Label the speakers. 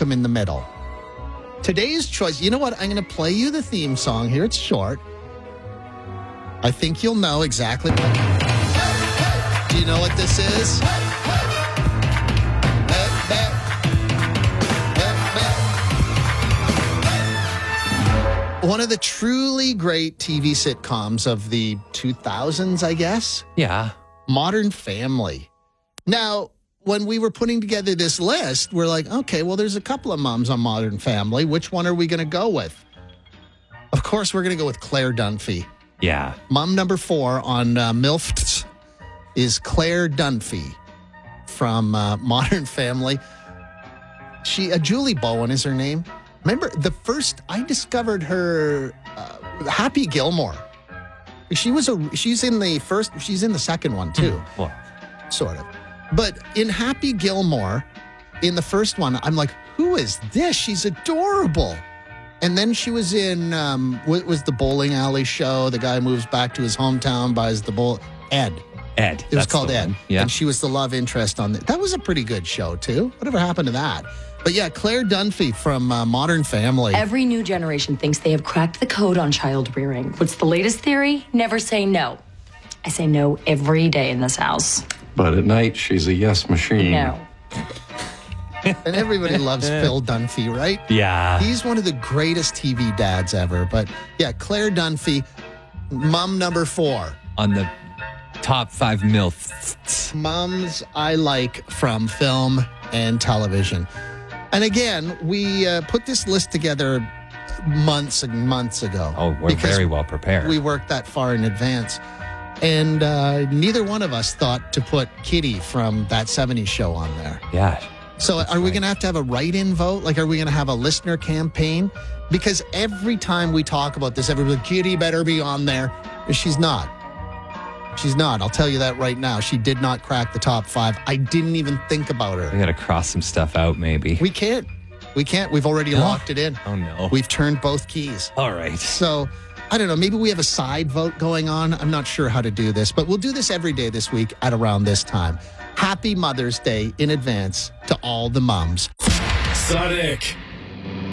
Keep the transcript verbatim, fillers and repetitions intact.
Speaker 1: them in the middle. Today's choice, you know what? I'm going to play you the theme song here. It's short. I think you'll know exactly what. Do you know what this is? One of the truly great T V sitcoms of the two thousands, I guess.
Speaker 2: Yeah.
Speaker 1: Modern Family. Now, when we were putting together this list, we're like, okay, well, there's a couple of moms on Modern Family. Which one are we going to go with? Of course, we're going to go with Claire Dunphy.
Speaker 2: Yeah.
Speaker 1: Mom number four on uh, MILFs is Claire Dunphy from uh, Modern Family. She, uh, Julie Bowen is her name. Remember, the first, I discovered her, uh, Happy Gilmore. She was a, she's in the first, she's in the second one too.
Speaker 2: Well,
Speaker 1: sort of. But in Happy Gilmore, in the first one, I'm like, who is this? She's adorable. And then she was in, um, what was the bowling alley show? The guy moves back to his hometown, buys the bowl. Ed.
Speaker 2: Ed.
Speaker 1: It was called Ed.
Speaker 2: One. Yeah.
Speaker 1: And she was the love interest on that. That was a pretty good show too. Whatever happened to that? But yeah, Claire Dunphy from uh, Modern Family.
Speaker 3: Every new generation thinks they have cracked the code on child rearing. What's the latest theory? Never say no. I say no every day in this house.
Speaker 4: But at night, she's a yes machine.
Speaker 3: No.
Speaker 1: And everybody loves Phil Dunphy, right?
Speaker 2: Yeah.
Speaker 1: He's one of the greatest T V dads ever. But yeah, Claire Dunphy, mom number four.
Speaker 2: On the top five MILFs.
Speaker 1: Moms I like from film and television. And again, we uh, put this list together months and months ago.
Speaker 2: Oh, we're very well prepared.
Speaker 1: We worked that far in advance. And uh, neither one of us thought to put Kitty from That seventies Show on there.
Speaker 2: Yeah.
Speaker 1: So are we going to have to have a write-in vote? Like, are we going to have a listener campaign? Because every time we talk about this, everybody's like, Kitty better be on there. She's not. She's not. I'll tell you that right now. She did not crack the top five. I didn't even think about her.
Speaker 2: We got to cross some stuff out, maybe.
Speaker 1: We can't. We can't. We've already
Speaker 2: No.
Speaker 1: locked it in.
Speaker 2: Oh, no.
Speaker 1: We've turned both keys.
Speaker 2: All right.
Speaker 1: So, I don't know. Maybe we have a side vote going on. I'm not sure how to do this, but we'll do this every day this week at around this time. Happy Mother's Day in advance to all the moms.
Speaker 5: Sonic.